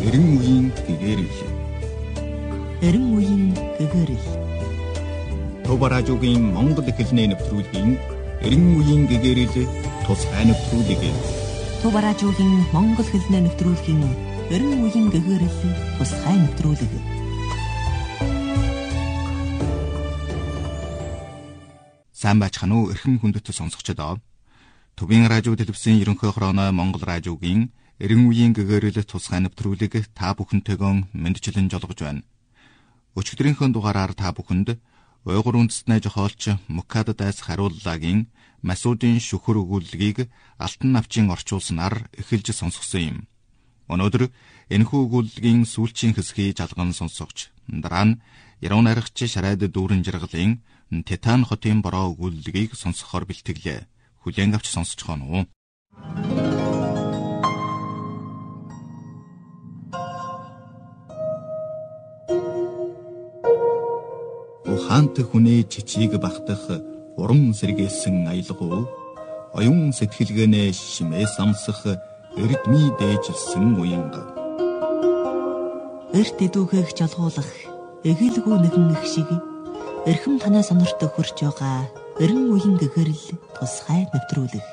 эрен үеийн гэгэрэл. Эрен үеийн гэгэрэл. Тубаражуугийн Монгол хэлний нэвтрүүлгийн эрен үеийн гэгэрэл тусгай нэвтрүүлэг. Тубаражуугийн Монгол хэлний нэвтрүүлгийн эрен үеийн гэгэрэл тусгай нэвтрүүлэг. Сайн байцгаана уу эрхэм хүндэт сонсогчдоо. Төвийн радио телевизийн ерөнхий хорооно Монгол радиогийн эрен үеийн гэгэрэл тусгай нэвтрүүлэг та бүхэнтэйгэн мэдчилэн жолгож байна. Өчигдрийнхөө дугаараар та бүхэнд Уйгур үндэстний зохиолч Мукад Дайс хариуллагын Масуудын шүхэр өгүүллэгийг алтан навчийн орчуулснаар эхэлж сонсгосон юм. Өнөөдөр энэхүү өгүүллэгийн сүүлчийн хэсгийг жалган сонсогч дараа нь Яруу найрагч Шарайд дүүрэн жаргалын Титан хотын бороо өгүүллэгийг сонсохоор бэлтгэлээ. Хүлээн авч сонсцгоно уу. Ухаант хүний чичиг багтах уран сэргээсэн аялгуу оюун сэтгэлгээнээ шимээс амсах эрдмий дээжилсэн уянга. Эрт эдүүгээх жолгуулах эгэлгүй нэгэн их шиг эрхэм танаа сонорт хөрч байгаа эрен үеийн гэгэрэл тусгай нэвтрүүлэг.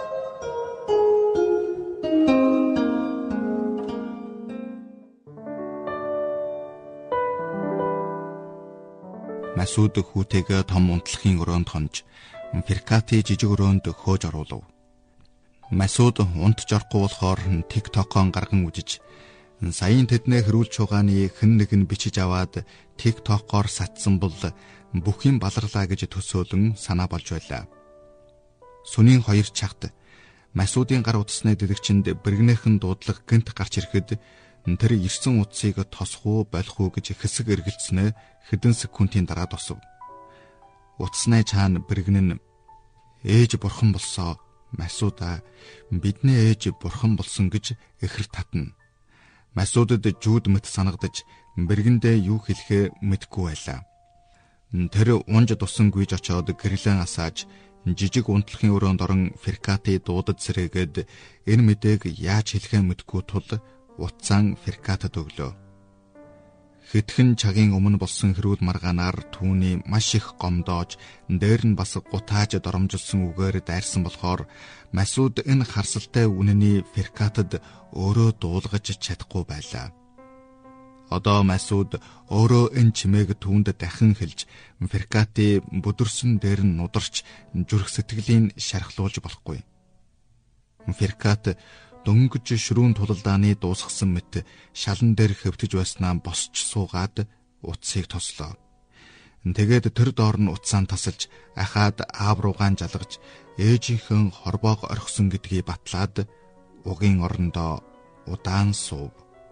Масууд хүүтэйгээ том унтлахын өрөөнд хонж Феркати жижиг өрөөнд хөөж оруулав. Масууд унтж орохгүй болохоор TikTok-он гарган үжиж саяын тэднээ хэрүүлж байгааны хэн нэг нь бичиж аваад TikTok-оор сатсан бол бүх юм баларлаа гэж төсөөлөн санаа болж байлаа. Сүнийн хоёр чагт Масуудын гар утасны дэлгэчэнд бэргнээхэн дуудлага гэнт гарч ирэхэд тэр ирсэн утсыг тосох уу болох уу гэж хэсэг эргэлцснээ хэдэн секундын дараа тосов. Утасны цаана бэргэн нь ээж бурхан болсоо Масуудаа бидний ээж бурхан болсон гэж эхэр татна. Масуудад жүүд мэт санагдаж бэргэндээ юу хэлэхээ мэдэхгүй байлаа. Тэр унж тусан гүйж очоод гэрлэн асааж жижиг унтлахын өрөөнд орон Феркати дуудад сэрээгээд энэ мэдээг яаж хэлэхээ мэдэхгүй тул утсаан Феркатад өглөө. Хэдхэн цагийн өмнө болсон хэрүүл маргаанаар түүний маш их гомдоож дээр нь бас гутааж доромжилсан үгээр дайрсан болохоор Масууд энэ харсалтай үнэний Феркатад өөрөө дуулгаж чадахгүй байлаа. Одоо Масууд өөрөө энэ чимээг түүнд дахин хэлж Феркати бүдэрсэн дээр нь нударч зүрх сэтгэлийн шархлуулж болохгүй. Феркат дөнгөж ширүүн тулалдааны дуусгасан мэт шалан дээр хэвтэж байснаа босч суугаад утсыг тослоо. Тэгээд тэр доор нь утсаан тасалж ахаад аав руугаан жалгаж ээжийнхэн хорбоог орхисон гэдгийг батлаад угийн орондоо удаан суув.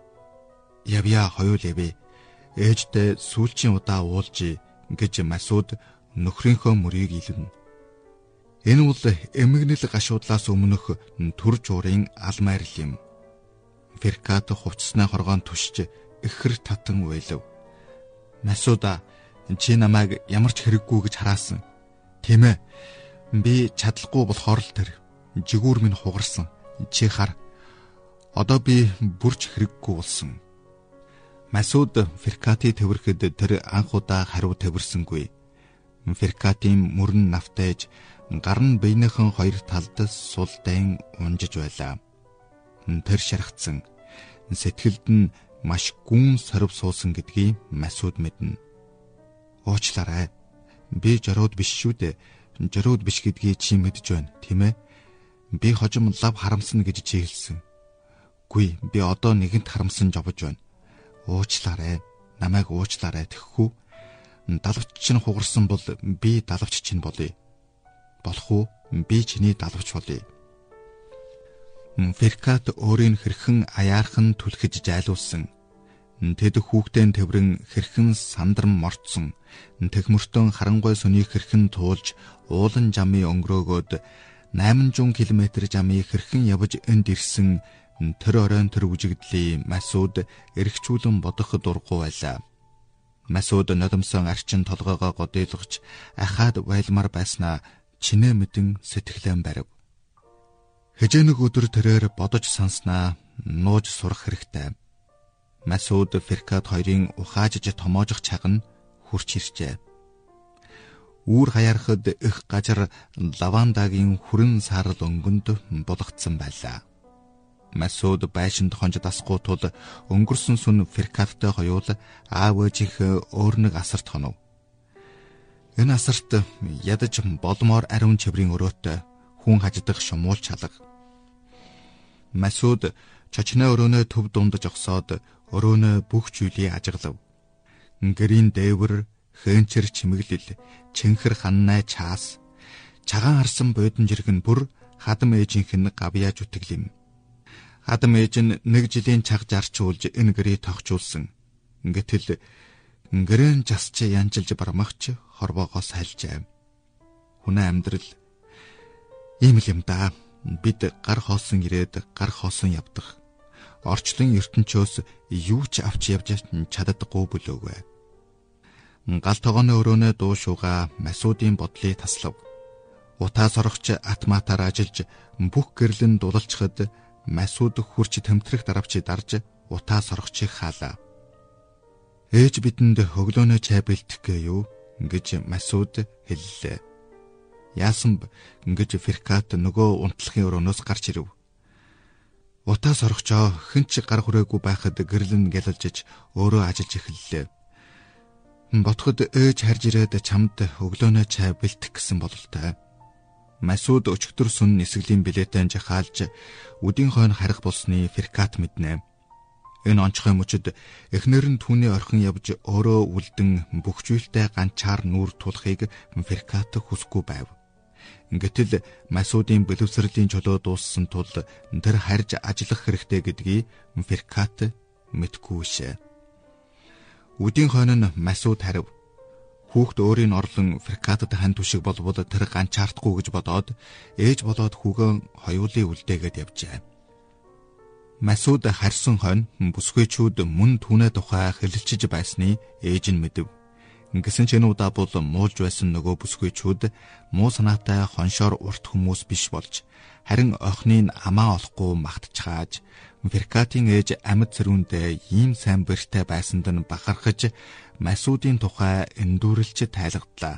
Явья хоёулээвэ ээжтэй сүүлчийн удаа уулжий гэж Масууд нөхрийнхөө мөрийг илвэн. Энэ бол эмгэнэл гашуудлаас өмнөх түр жуурын алмайрал юм. Феркат хувцснаа хоргоон түшиж ихэр татан уйлав. Масуда чи намайг ямар ч хэрэггүй гэж хараасан. Тийм ээ. Би чадлаггүй болохоор л тэр жигүүр минь хугарсан. Чи хар. Одоо би бүрч хэрэггүй болсон. Масуд Феркати төвөрөхөд тэр анх удаа хариу тавирсангүй. Феркатийн мөрөн навтайж гар нь биенийхэн хоёр талд сул дайн унжиж байлаа. Тэр шархацсан. Сэтгэлд нь маш гүн сорив суусан гэдгийг Масуд мэднэ. Уучлаарай. Би жороод биш шүү дээ. Жороод биш гэдгийг чи мэдж байна, тийм ээ? Би хожим лав харамсна гэж чи хэлсэн. Гүй, би одоо нэгэнт харамсан жовж байна. Уучлаарай. Намайг уучлаарай тэхүү. Далавч чинь хугарсан бол би далавч чинь болъё. Болох уу? Би чиний далавч болъё. Феркат өөрийн хэрхэн аяархан түлхэж жайлуулсан. Тэд хүүхдэн тэврэн хэрхэн сандран морцсон. Тэгмөртөн харангуй сүнийг хэрхэн туулж уулан жамын өнгөрөөгөөд 800 км жамыг хэрхэн явж энд ирсэн. Тэр оройн тэр үжигдлийн Масууд эргчүүлэн бодох дурггүй байлаа. Масууд нулимсон арчин толгоогоо годойлгож ахаад байлмар байснаа чинээ мэдэн сэтгэлэн барив. Хэжээнэг өдөр тэрээр бодож санснаа нууж сурах хэрэгтэй. Масууд Феркат хоёрын ухаажж томоожих цаг нь хурч иржээ. Үүр хаяарахад их газар лавандагийн хүрэн саарал өнгөнд булгацсан байлаа. Масууд байшинд хонж дасгүй тул өнгөрсөн сүн Феркаттай хоёул аав ээжийнхээ өөр нэг асарт хонов. Энэ асарт ядаж болмоор ариун чиврийн өрөөтэй хүн хаждах шумуул чалга. Масууд чочны өрөөнөө төв дундаж огсоод өрөөнөө бүх зүйлийг ажиглав. Гэрийн дээвэр, хөөнчөр чимэглэл, чинхэр ханнай чаас, цагаан харсан бодон жиргэн бүр хадам ээжийнх нь гавьяаж үтгэл юм. Хадам ээж нь 1 жилийн цаг зарчуулж энэ гэрийг тогтжуулсан. Гэтэл гэрэн засч янжилж бармагч хорвоогоос хайлжээ. Хүнээ амьдрал ийм л юм да. Бид гар хоосон ирээд гар хоосон явдах. Орчлон ертөнчөөс юу ч авч явж чаддаггүй бүлөөгөө. Гал тогооны өрөөнөө дуушууга Масуудын бодлыг таслав. Утаа сорогч атматаар ажиллаж бүх гэрлэн дулалчхад Масууд хурч тэмтрэх даравч дарж утаа сорогчийг хаалаа. Ээж бидэнд өглөөнөө чай бэлтгэх юу гэж Масууд хэллээ. Яасан б ингэж Феркат нөгөө унтлахын өрөөнөөс гарч ирэв. Утаа сорогчоо хэнч гар хүрээгүй байхад гэрлэн гялалжиж өөрөө ажиллаж эхэллээ. Ботход ээж харж ирээд чамд өглөөнөө чай бэлтэх гэсэн бололтой. Масууд өчигдөр сүн нисгэлийн билетэн жахаалж үдийн хойно харих болсны Феркат мэднэ. Энэ онцгой мөчөд эхнэр нь түүний орхин явж өөрөө үлдэн бүх зүйлтэй ганчаар нүүр тулахыг Феркат хүсэхгүй байв. Гэтэл Масуудын бэлэвсрэлийн чөлөө дууссан тул тэр харж ажиллах хэрэгтэй гэдгийг Феркат мэдгүй шээ. Үдийн хойно нь Масууд харив. Хүүхд өөрийн орлон Феркатад хань түшиг болбол тэр ганчаардахгүй гэж бодоод ээж болоод хүүгэн хоёулын үлдээгээд явжээ. Масууд харсан хойно бүсгүйчүүд мөн түүнээ тухай хэлэлцэж байсныг ээж нь мэдэв. Ингэсэн ч энэ удаа бол муулж байсан нөгөө бүсгүйчүүд муу санаатай хоншоор урт хүмүүс биш болж харин охиныг амаа олохгүй магтчихааж Феркатын ээж амьд цэрүүндээ ийм сайн бэртэй байсанд нь бахархаж Масуудын тухай эндүүрлж тайлагдлаа.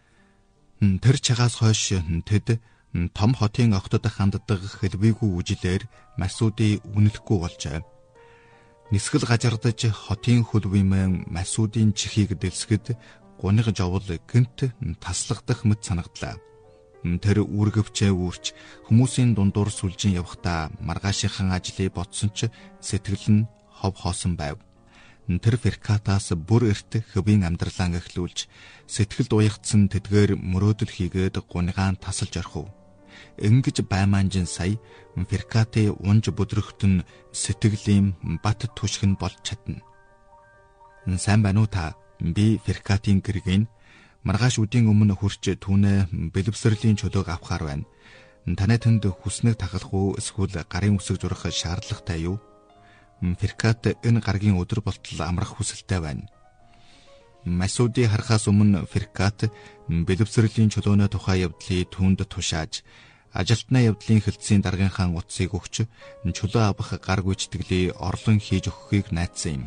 Тэр чагаас хойш тэд том хотын огтод ханддаг хэлбийгүй үжилээр Масуудыг үнэлэхгүй болжээ. Нисгэл гажардаж хотын хөлбөмбөн Масуудын чихийг дэлсгэд гуниг жовол гэнт таслагдах мэт санагдлаа. Тэр үүргэвчээ үүрч хүмүүсийн дундуур сүлжин явхдаа маргаашийнхан ажлыг ботсон ч сэтгэл нь хов хоосон байв. Тэр Феркатаас бүр эрт хөвийн амьдралаа эхлүүлж сэтгэлд уягдсан тэдгээр мөрөөдөл хийгээд гунигаан тасалж орхив. Ингэж баймаанжин сая Феркатын унж бүдрөхтөн сэтгэлийн бат түшгэн болж чадна. Сайн байна уу та? Би Феркатын гэргийн маргааш үдийн өмнө хурч түүнээ бэлэвсрэлийн чөлөөг авахар байна. Танай тэнд хүснэг тахлах уу эсвэл гарын үсэг зурах шаардлагатай юу? Феркат энэ гаргийн өдөр болтол амрах хүсэлтэй байна. Масуудыг харахаас өмнө Феркат бэлэвсрэлийн чөлөөний тухай явдлыг түүнд тушааж ажилтны явдлын хэлтсийн даргийнхаа утсыг өгч чөлөө авах гар гүйцэтгэлийг орлон хийж өгөхийг найдсан юм.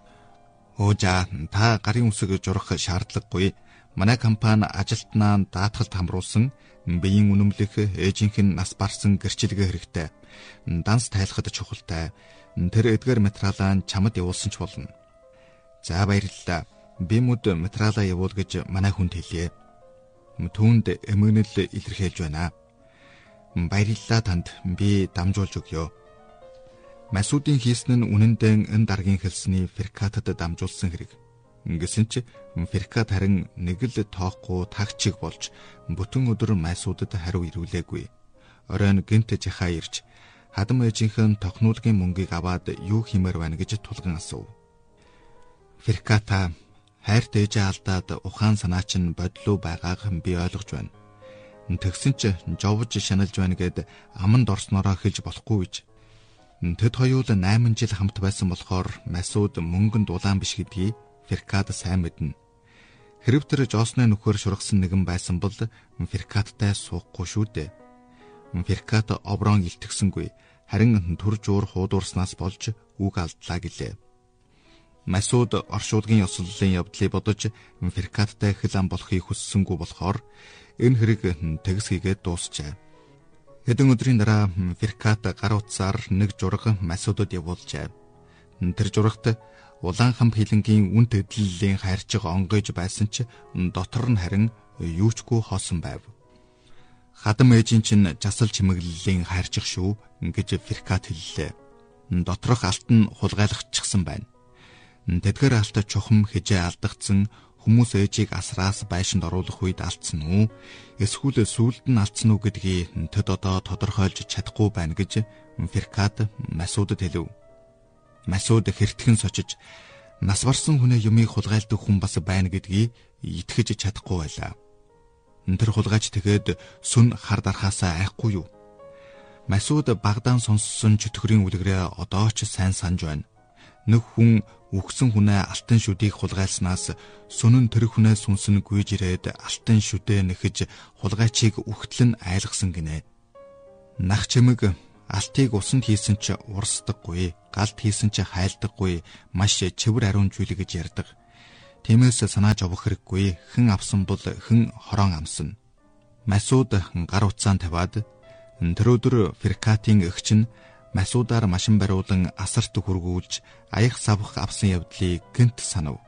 Өөжа та гарын үсэг зурах шаардлагагүй. Манай компани ажилтнаа даатгалд хамруулсан биеийн үнэмлэх ээжийнх нь нас барсан гэрчлэгээ хэрэгтэй. Данс тайлахад чухалтай. Тэр эдгээр материалаа чамд явуулсан ч болно. За баярлалаа. Би мод материалаа явуул гэж манай хүнд хэлье. Түүнд эмгэнэл илэрхийлж байна. Баярлалаа танд. Би дамжуулж өгье. Масуудын хийсэн нь үнэндээ энэ даргийн хэлсний Феркатад дамжуулсан хэрэг. Ингэсэн ч Феркат харин нэг л тоохгүй тагчиг болж бүтэн өдөр Масуудад хариу ирүүлээгүй. Оройн гинт жахаа ирж хадам ээжийнхэн тохнуулгын мөнгийг аваад юу хиймээр байна гэж тулган асуув. Ферката хайрт ээжээ алдаад ухаан санаа чинь бодлоо байгааг би ойлгож байна. Тэгсэн ч жовж шаналж байна гэд аманд орсноороо хэлж болохгүй гэж. Тэд хоёул 8 жил хамт байсан болохоор Масууд мөнгөнд улаан биш гэдгийг Феркат сайн мэднэ. Хэрв тэр Жосны нөхөр шургасан нэгэн байсан бол Феркаттай суухгүй шүү дээ. Феркат оброн илтгэсэнгүй харин төр жуур хуудуурснаас болж үг алдлаа гэлээ. Масууд оршуулгын ёслолын явдлыг бодож Феркаттай хэл ам болохыг хүссэнгүй болохоор энэ хэрэг тэгсгийгээд дуусчээ. Хэдэн өдрийн дараа Феркат гар утсаар нэг жураг Масуудад явуулжээ. Тэр журагт улаан хам хилэнгийн үн тэдлэлийн хайрчиг онгойж байсан ч дотор нь харин юучгүй хоосон байв. Хадам ээжийн чинь жасал чимэглэлийн хайрчиг шүү гэж Феркат хэллээ. Доторх алт нь хулгайлгчихсан байна. Тэдгээр алт чухам хижээ алдагдсан, хүмүүс ээжийг асраас байшинд оруулах үед алдсан уу? Эсвэл сүулт нь алдсан уу гэдгийг тэд одоо тодорхойлж чадахгүй байна гэж Феркат Масуудад хэлв. Масууд хэртгэн сочиж нас барсан хүнээ юмыг хулгайлдаг хүн бас байна гэдгийг итгэж чадахгүй байлаа. Тэр хулгайч тэгээд сүн хар дархаасаа айхгүй юу? Масууд багдаан сонссон чөтгөрийн үлгэрээ одоо ч сайн санаж байна. Нэг хүн үхсэн хүнээ алтан шүдийг хулгайлснаас сүнэн тэр хүнээ сүнсэн гүйж ирээд алтан шүдээ нэхэж хулгайчийг үхтэл нь айлгсан гинэ. Нах чимэг алтыг усанд хийсэн ч урсдаггүй, галд хийсэн ч хайлдаггүй, маш чивэр ариун зүйл гэж ярьдаг. Тиймээс санааж овох хэрэггүй, хэн авсан бол хэн хорон амсна. Масууд гар утсаан тавиад тэр өдөр Феркатийн эгч нь Масуудаар машин бариулан асарт хүргүүлж аях савх авсан явдлыг гэнт санав.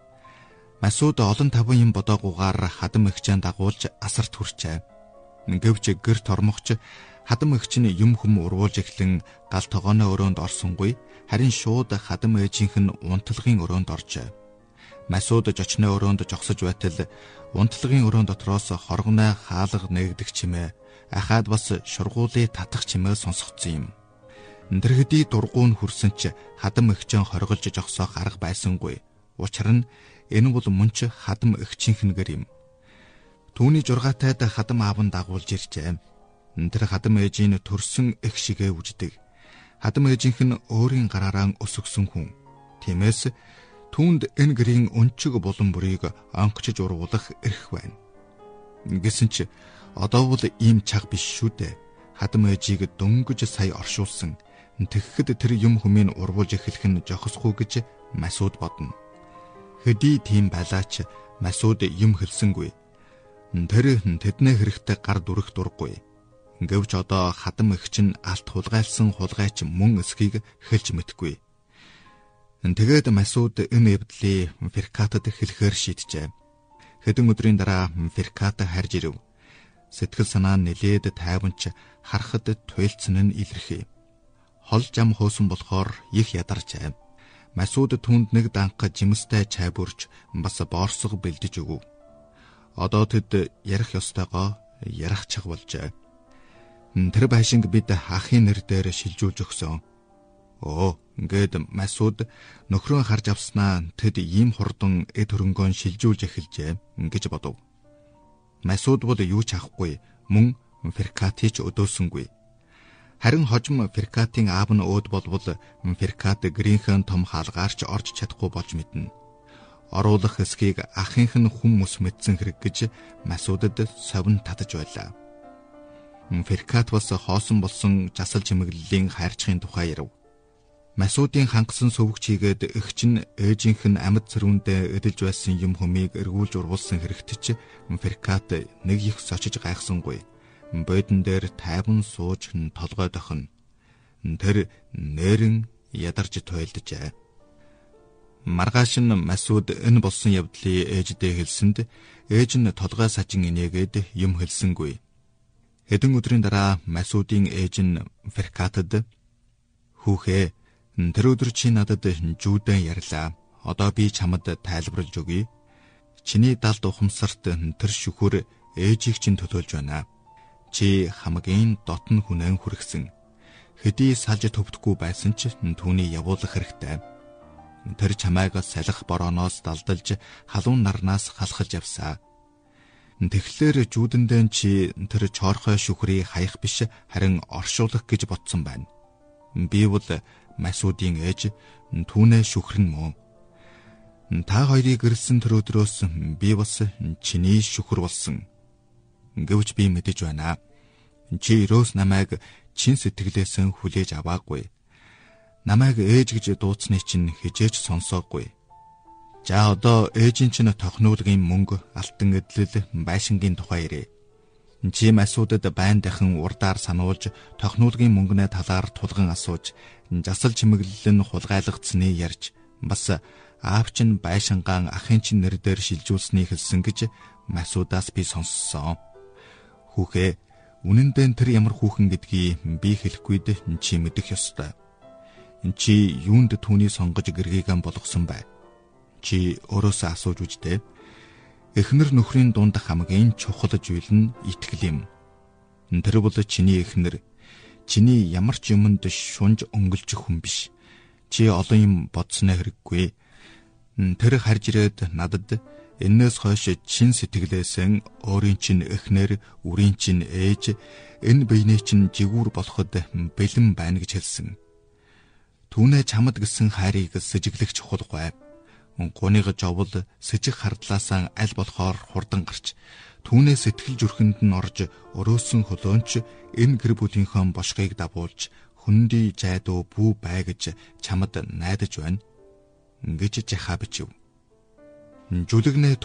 Масууд олон таван юм бодоогүйгээр хадам эгчэнд дагуулж асарт хүрчээ. Гэвч гэрт ормогч хадам эгч нь юм хүм урвуулж эхлэн гал тогооны өрөөнд орсонгүй, харин шууд хадам ээжийнх нь унтлагын өрөөнд оржээ. Масууд жочны өрөөнд жогсож байтал унтлагын өрөөнд дотроос хоргоной хаалга нээгдэх чимээ, ахаад бас шургуулын татах чимээ сонсгоцсон юм. Тэр хэдий дургуун хүрсэн ч хадам эгчэн хорголж жогсоох арга байсангүй. Учир нь энэ бол мөн ч хадам эгчийнхэн гэр юм. Түүний жургаатайд хадам аав нь дагуулж иржээ. Тэр хадам ээжийн төрсөн эх шигээ үждэг. Хадам ээжийнх нь өөрийн гараараа өсгсөн хүн. Тиймээс түүнд энэ гэрийн өнчиг булан бүрийг онгочж урвуулах эрх байна. Гэсэн ч одоо бол ийм чаг биш шүү дээ. Хадам ээжийг дөнгөж сая оршуулсан. Тэгэхэд тэр юм хүмийг урвуулж эхлэх нь жохосгүй гэж Масууд бодно. Хэдий тийм байлаач Масууд юм хэлсэнгүй. Тэр тэдний хэрэгтэй гар дүрэх дурггүй. Гэвч одоо хадам эгч нь алт хулгайлсан хулгайч мөн эсхийг хэлж мэдгүй. Тэгээд Масууд энэ эвдлийг Феркатад хэлэхээр шийджээ. Хэдэн өдрийн дараа Феркат харж ирэв. Сэтгэл санаа нэлээд тайванч харахад туйлцсан нь илэрхий. Хол зам хөөсөн болохоор их ядарчээ. Масууд түнд нэг данх жимстэй чай бүрч бас боорсго бэлдэж өгөв. Одоо тэд ярих ёстойгоо ярах чаг болжээ. Тэр байшинг бид ахын нэр дээр шилжүүлж өгсөн. Ингээд Масууд нөхрөө харж авснаа тэд ийм хурдан эд хөрөнгөөн шилжүүлж эхэлжээ гэж бодов. Масууд бол юу ч авахгүй, мөн Феркатич өдөөсөнгүй. Харин хожим Феркатийн аав нь өөд болвол Феркат гэрийнхэн том хаалгаарч орж чадахгүй болж мэднэ. Оруулах эсхийг ахынх нь хүмүүс мэдсэн хэрэг гэж Масуудад совин татаж байлаа. Феркат бас хоосон болсон жасал чимэглэлийн хайрчгийн тухай ярив. Масуудын хангасан сөвөг чигээд эгч нь ээжийнх нь амьд цэрүүндээ эдэлж байсан юм хүмийг эргүүлж урвуулсан хэрэгт ч Феркат нэг их сочиж гайхсангүй. Бодон дээр тайван сууж толгой дохно. Тэр нэрэн ядарч туйлджээ. Маргааш нь Масууд энэ болсон явдлыг ээждээ хэлсэнд ээж нь толгой сажин инээгээд юм хэлсэнгүй. Хэдэн өдрийн дараа Масуудын ээж нь Феркатад "Хүүхээ, тэр өдөр чи надад жүүдэн ярьлаа. Одоо би чамд тайлбарлаж өгье. Чиний далд ухамсарт тэр шүхөр ээжийг чинь төлөөлж байна. Чи хамгийн дотн хүнэн хүргсэн. Хэдий салж төвдөхгүй байсан ч түүний явуулах хэрэгтэй. Тэр чамайг салах борооноос далдалж халуун нарнаас халахж явсаа. Тэгэхээр жүүдэндээ чи тэр чорхой шүхрийг хаях биш, харин оршуулах гэж бодсон байна. Би бол Масуудын ээж, түүнээ шүхрэн мөн. Та хоёрыг гэрэлсэн тэр өдрөөс би бас чиний шүхэр болсон. Гэвч би мэдэж байна. Чи өрөөс намайг чин сэтгэлээсээ хүлээж аваагүй. Намайг ээж гэж дууцны чинь хижээч сонсоогүй. За одоо ээжийн чинь тохинулгын мөнгө, алтан эдлэл, байшингийн тухай ирээ. Чи масуудад байн дахин урдаар сануулж, тохинулгын мөнгөнэ талаар тулган асууж, засал чимэглэл нь хулгайлгацны ярьж, бас аав чинь байшингаан ахын чинь нэр дээр шилжүүлсний хэлсэн гэж масуудаас би сонссон. Хүүхээ, үнэн дээр тэр ямар хүүхэн гэдгийг би хэлэхгүйд чи мэдэх ёстой. Чи юунд түүний сонгож гэргийгэн болгосон бай? Чи өөрөөсөө асууж үжтэй. Эхнэр нөхрийн дунд хамгийн чухал зүйл нь итгэл юм. Тэр бол чиний эхнэр, чиний ямар ч юмд шунж өнгөлчих хүн биш. Чи олон юм бодсноо хэрэггүй. Тэр харж ирээд надад энээс хойш чин сэтгэлээсээ өөрийн чинь эхнэр, үрийн чинь ээж, энэ биений чинь жигүүр болоход бэлэн байна гэж хэлсэн. Түүнээ чамд гисэн хайрыг сэжиглэх чухалгүй. Гунийг жовл сэжиг хардлаасаа аль болохоор хурдан гарч түүнээ сэтгэл зүрхэнд нь орж өрөөсөн хөлөөнч энэ гэр бүлийнхээ бошгыг дагуулж хүндий жайдуу бүү бай гэж чамд найдаж байна гэж жахаа бичив. Жүлэгнээ